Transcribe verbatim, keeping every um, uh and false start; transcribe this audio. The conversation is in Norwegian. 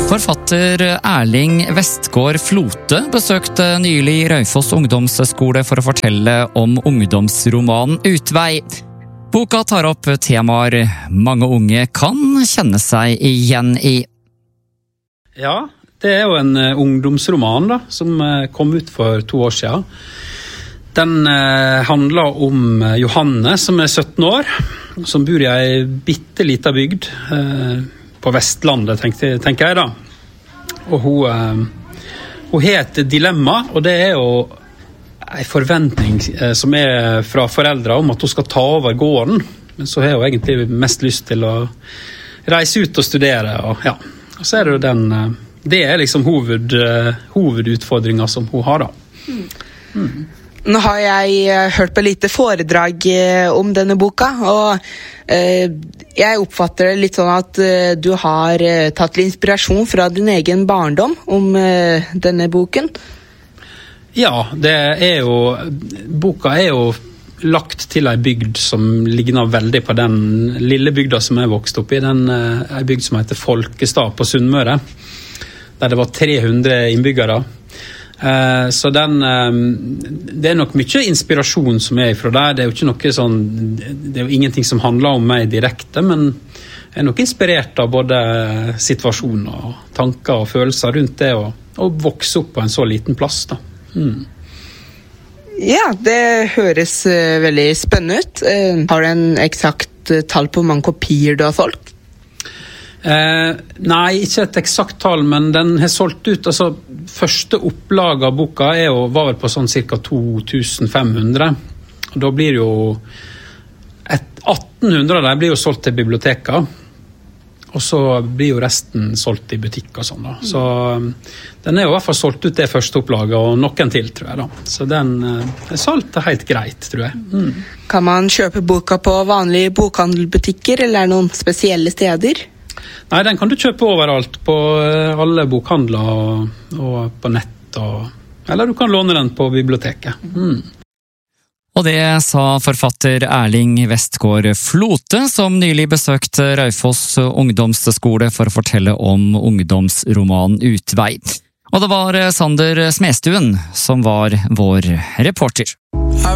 Forfatter Erling Westgård Flote besøkte nylig Raufoss ungdomsskole for å fortelle om ungdomsromanen Utvei. Boka tar opp temaer mange unge kan kjenne seg igjen i. Ja, det er jo en ungdomsroman da, som kom ut for to år siden. Den eh, handler om Johanne, som er sytten år, som bor i en bitteliten bygd eh, på Vestlandet, tenker, tenker jeg da. Og hun, eh, hun har et dilemma, og det er jo en forventning eh, som er fra foreldre om at hun skal ta over gården. Men så har hun egentlig mest lyst til å reise ut og studere. Og, ja. og så er det jo den, eh, det er liksom hoved, eh, hovedutfordringen som hun har da. Mm. Mm. Nå har jeg hørt på lite foredrag om denne boka, og eh, jeg oppfatter det litt sånn at eh, du har eh, tatt litt inspirasjon fra din egen barndom om eh, denne boken. Ja, det er jo, boka er jo lagt til en bygd som ligner veldig på den lille bygda som jeg vokste opp i, den eh, en bygd som heter Folkestad på Sunnmøre, der det var tre hundre innbyggere. Uh, så den uh, det er nok mye inspirasjon som er fra der. Det er jo ikke noe sånn, det er jo ingenting som handler om meg direkte, men jeg er nok inspirert av både situasjoner og tanker og følelser rundt det å, å vokse opp på en så liten plass da. Mm. Ja, det høres uh, veldig spennende ut. Uh, har du en eksakt uh, tall på hvor mange kopier du har solgt? Eh, nei, ikke et eksakt tall, men den har solgt ut, altså første opplag av boka er jo, var vel på sånn cirka to tusen fem hundre, og da blir jo et atten hundre av dem blir jo solgt til biblioteket, og så blir jo resten solgt i butikk og sånn da, så den er jo i hvert fall solgt ut det første opplaget, og noen til tror jeg da, så den er solgt helt greit, tror jeg. Mm. Kan man kjøpe boka på vanlige bokhandelbutikker, eller er det noen spesielle steder? Nei, den kan du kjøpe overalt, på alle bokhandler og, og på nett, og, eller du kan låne den på biblioteket. Mm. Og det sa forfatter Erling Westgård Flote, som nylig besøkte Raufoss ungdomsskole for å fortelle om ungdomsromanen Utvei. Og det var Sander Smestuen som var vår reporter.